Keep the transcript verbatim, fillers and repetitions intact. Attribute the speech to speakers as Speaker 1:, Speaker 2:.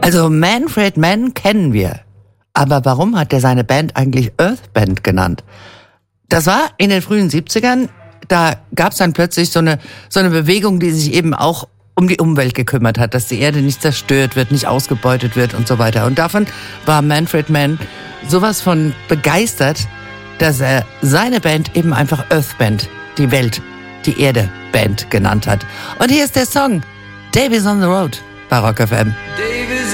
Speaker 1: Also Manfred Mann kennen wir. Aber warum hat er seine Band eigentlich Earth Band genannt? Das war in den frühen siebzigern, da gab es dann plötzlich so eine, so eine Bewegung, die sich eben auch um die Umwelt gekümmert hat, dass die Erde nicht zerstört wird, nicht ausgebeutet wird und so weiter. Und davon war Manfred Mann sowas von begeistert, dass er seine Band eben einfach Earth Band, die Welt, die Erde Band genannt hat. Und hier ist der Song Davy's on the Road bei Rock F M.